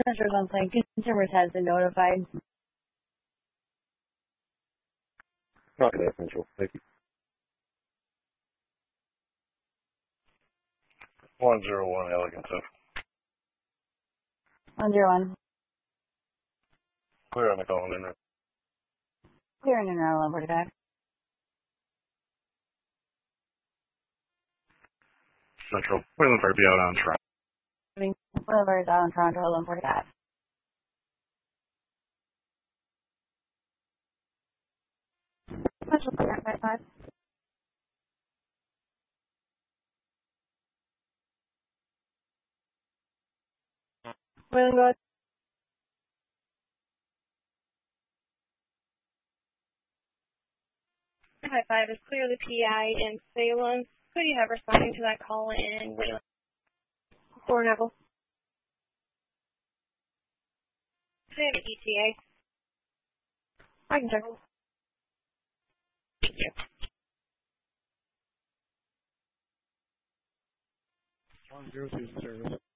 Central complaint. Consumers has been notified. Copy that, Central. Thank you. 101 Elegant. 101. Clear on the call in. Clear in and around 1145. Central. Wayland Fair, be out on track. Wayland out on Toronto 1145. Special clear 55. Wayland Road. 55 is clearly PI in Salem. Who do you have responding to that call in Wayland? Fort Neville. Do you have an ETA? I can check. Thank you. 102 service.